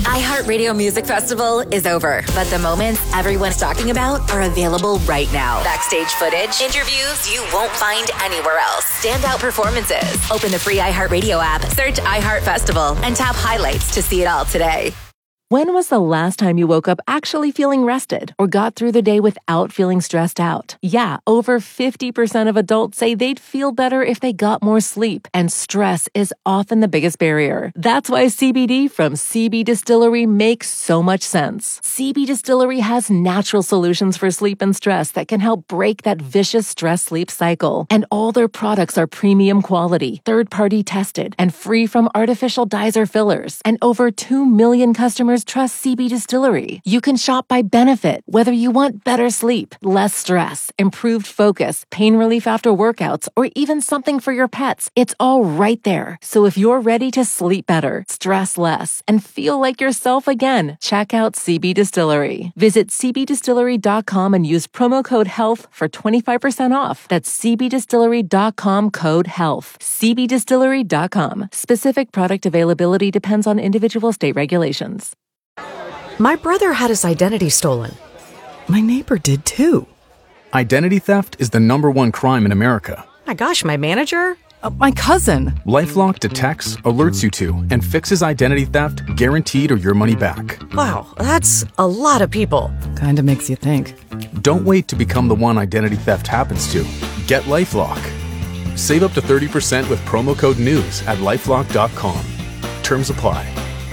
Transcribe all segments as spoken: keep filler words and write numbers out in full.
iHeartRadio Music Festival is over, but the moments everyone's talking about are available right now. Backstage footage, interviews you won't find anywhere else, standout performances. Open the free iHeartRadio app, search iHeart Festival, and tap highlights to see it all today. When was the last time you woke up actually feeling rested or got through the day without feeling stressed out? Yeah, over fifty percent of adults say they'd feel better if they got more sleep, and stress is often the biggest barrier. That's why C B D from C B Distillery makes so much sense. C B Distillery has natural solutions for sleep and stress that can help break that vicious stress-sleep cycle. And all their products are premium quality, third-party tested, and free from artificial dyes or fillers. And over two million customers trust C B Distillery. You can shop by benefit, whether you want better sleep, less stress, improved focus, pain relief after workouts, or even something for your pets. It's all right there. So if you're ready to sleep better, stress less, and feel like yourself again, check out C B Distillery. Visit c b distillery dot com and use promo code HEALTH for twenty-five percent off. That's c b distillery dot com code HEALTH. c b distillery dot com. Specific product availability depends on individual state regulations. My brother had his identity stolen. My neighbor did too. Identity theft is the number one crime in America. My gosh, my manager? Uh, my cousin. LifeLock detects, alerts you to, and fixes identity theft guaranteed or your money back. Wow, that's a lot of people. Kinda makes you think. Don't wait to become the one identity theft happens to. Get LifeLock. Save up to thirty percent with promo code NEWS at lifelock dot com. Terms apply.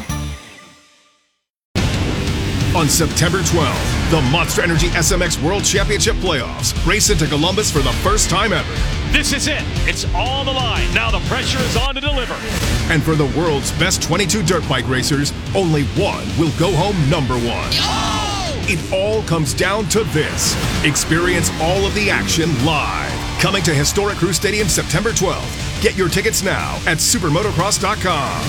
On September twelfth, the Monster Energy S M X World Championship Playoffs race into Columbus for the first time ever. This is it. It's on the line. Now the pressure is on to deliver. And for the world's best twenty-two dirt bike racers, only one will go home number one. Oh! It all comes down to this. Experience all of the action live. Coming to historic Crew Stadium September twelfth. Get your tickets now at supermotocross dot com.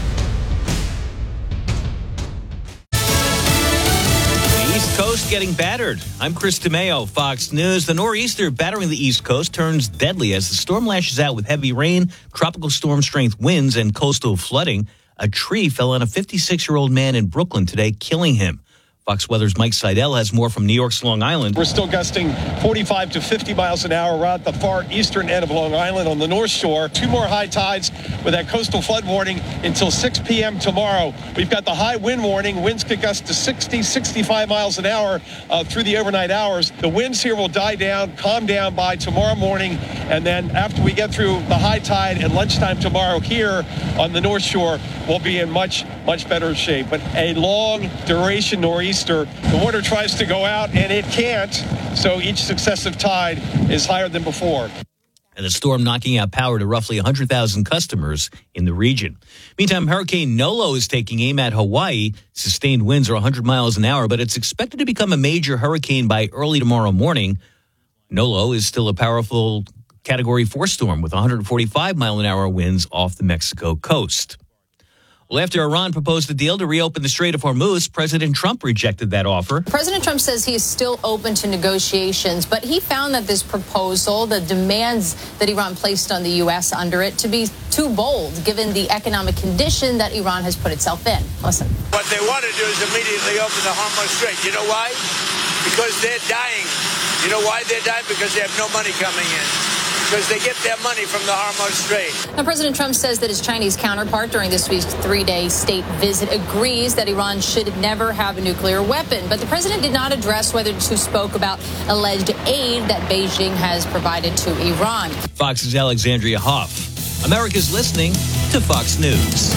Coast getting battered. I'm Chris DeMeo, Fox News. The nor'easter battering the East Coast turns deadly as the storm lashes out with heavy rain, tropical storm strength winds, and coastal flooding. A tree fell on a fifty-six-year-old man in Brooklyn today, killing him. Fox Weather's Mike Seidel has more from New York's Long Island. We're still gusting forty-five to fifty miles an hour around the far eastern end of Long Island on the North Shore. Two more high tides with that coastal flood warning until six p.m. tomorrow. We've got the high wind warning. Winds could gust to sixty, sixty-five miles an hour uh, through the overnight hours. The winds here will die down, calm down by tomorrow morning. And then after we get through the high tide at lunchtime tomorrow here on the North Shore, we'll be in much, much better shape. But a long duration nor'easter. The water tries to go out and it can't, so each successive tide is higher than before. And the storm knocking out power to roughly one hundred thousand customers in the region. Meantime, Hurricane Nolo is taking aim at Hawaii. Sustained winds are one hundred miles an hour, but it's expected to become a major hurricane by early tomorrow morning. Nolo is still a powerful Category four storm with one hundred forty-five mile an hour winds off the Mexico coast. Well, after Iran proposed a deal to reopen the Strait of Hormuz, President Trump rejected that offer. President Trump says he is still open to negotiations, but he found that this proposal, the demands that Iran placed on the U S under it, to be too bold, given the economic condition that Iran has put itself in. Listen. What they want to do is immediately open the Hormuz Strait. You know why? Because they're dying. You know why they're dying? Because they have no money coming in. Because they get their money from the Hormuz Strait. Now, President Trump says that his Chinese counterpart during this week's three-day state visit agrees that Iran should never have a nuclear weapon. But the president did not address whether the two spoke about alleged aid that Beijing has provided to Iran. Fox's Alexandria Hoff. America's listening to Fox News.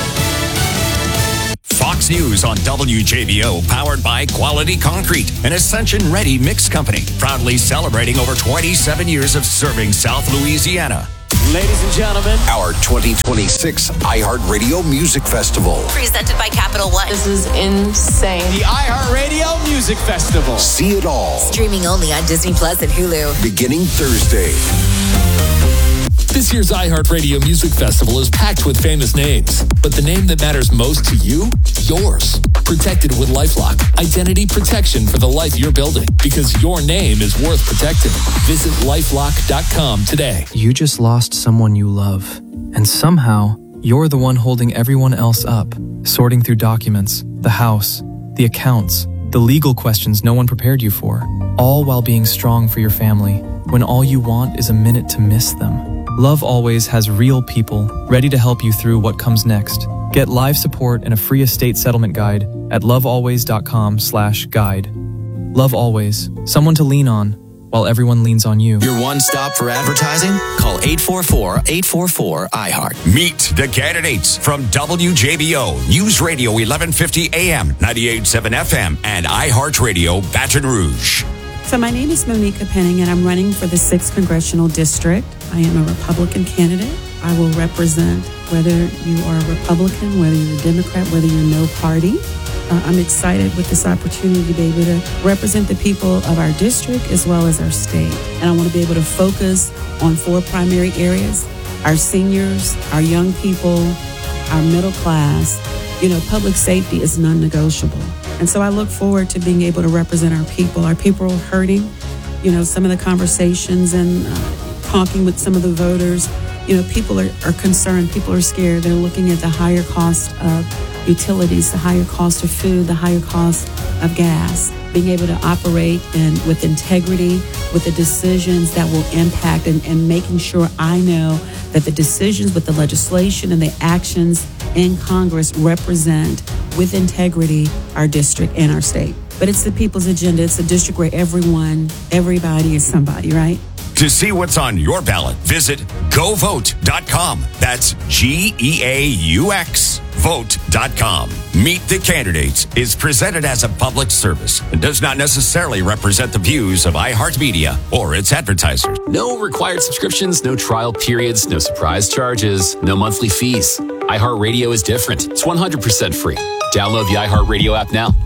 Fox News on W J B O, powered by Quality Concrete, an Ascension-ready mix company, proudly celebrating over twenty-seven years of serving South Louisiana. Ladies and gentlemen, our twenty twenty-six iHeartRadio Music Festival. Presented by Capital One. This is insane. The iHeartRadio Music Festival. See it all. Streaming only on Disney Plus and Hulu. Beginning Thursday. This year's iHeartRadio Music Festival is packed with famous names, but the name that matters most to you? Yours. Protected with LifeLock. Identity protection for the life you're building, because your name is worth protecting. Visit lifelock dot com today. You just lost someone you love, and somehow You're the one holding everyone else up, sorting through documents, the house, the accounts, the legal questions no one prepared you for, all while being strong for your family, when all you want is a minute to miss them. Love Always has real people ready to help you through what comes next. Get live support and a free estate settlement guide at lovealways.com slash guide. Love Always, someone to lean on while everyone leans on you. Your one stop for advertising? Call eight four four, eight four four, I heart. Meet the candidates from W J B O, News Radio eleven fifty A M, ninety-eight point seven F M, and iHeartRadio Baton Rouge. So my name is Monika Penning, and I'm running for the sixth Congressional District. I am a Republican candidate. I will represent whether you are a Republican, whether you're a Democrat, whether you're no party. Uh, I'm excited with this opportunity to be able to represent the people of our district as well as our state. And I want to be able to focus on four primary areas: our seniors, our young people, our middle class. You know, public safety is non-negotiable. And so I look forward to being able to represent our people. Our people are hurting. You know, some of the conversations and uh, talking with some of the voters, you know, people are, are concerned. People are scared. They're looking at the higher cost of utilities, the higher cost of food, the higher cost of gas. Being able to operate in, with integrity, with the decisions that will impact, and, and making sure I know that the decisions with the legislation and the actions in Congress represent with integrity our district and our state. But it's the people's agenda. It's a district where everyone, everybody is somebody, right? To see what's on your ballot, visit go vote dot com. That's G E A U X, vote dot com. Meet the Candidates is presented as a public service and does not necessarily represent the views of iHeartMedia or its advertisers. No required subscriptions, no trial periods, no surprise charges, no monthly fees. iHeartRadio is different. It's one hundred percent free. Download the iHeartRadio app now.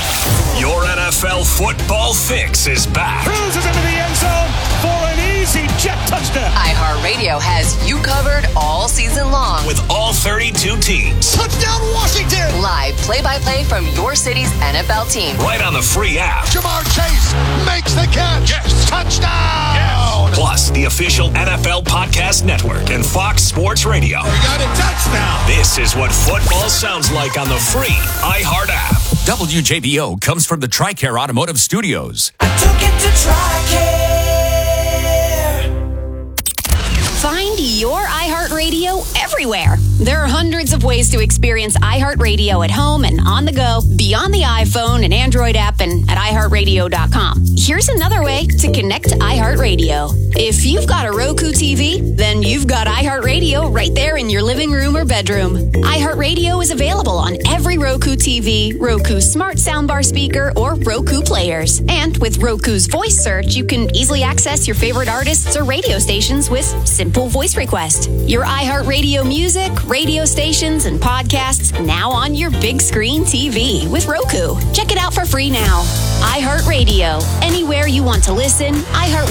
Your N F L football fix is back. Cruises into the end zone for an easy jet touchdown. iHeartRadio has you covered all season long with all thirty-two teams. Touchdown Washington! Live play-by-play from your city's N F L team. Right on the free app. Jamar Chase makes the catch. Yes. Touchdown! Yes. Plus, the official N F L Podcast Network and Fox Sports Radio. We got a touchdown! This is what football sounds like on the free iHeart app. W J B O comes from the TRICARE Automotive Studios. I took it to TRICARE. Find your iHeartRadio everywhere. There are hundreds of ways to experience iHeartRadio at home and on the go, beyond the iPhone and Android app, and at i heart radio dot com. Here's another way to connect to iHeartRadio. If you've got a Roku T V, then you've got iHeartRadio right there in your living room or bedroom. iHeartRadio is available on every Roku T V, Roku smart soundbar speaker, or Roku players. And with Roku's voice search, you can easily access your favorite artists or radio stations with simple voice request. Your iHeartRadio music, radio stations, and podcasts now on your big screen T V with Roku. Check it out for free now. iHeartRadio. Anywhere you want to listen, iHeart